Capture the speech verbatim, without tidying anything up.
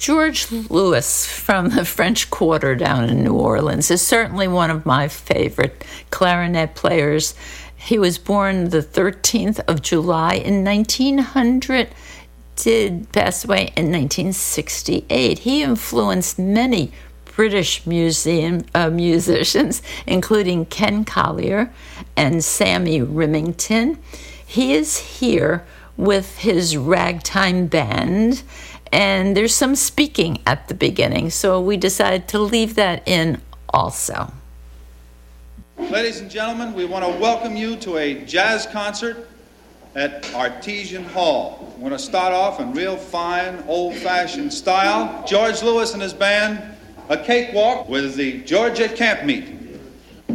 George Lewis from the French Quarter down in New Orleans is certainly one of my favorite clarinet players. He was born the thirteenth of July in nineteen hundred, did pass away in nineteen sixty-eight. He influenced many British museum uh, musicians, including Ken Collier and Sammy Remington. He is here with his ragtime band, and there's some speaking at the beginning, so we decided to leave that in also. Ladies and gentlemen, we want to welcome you to a jazz concert at Artesian Hall. We're going to start off in real fine, old-fashioned style. George Lewis and his band, A Cakewalk with the Georgia Camp Meet.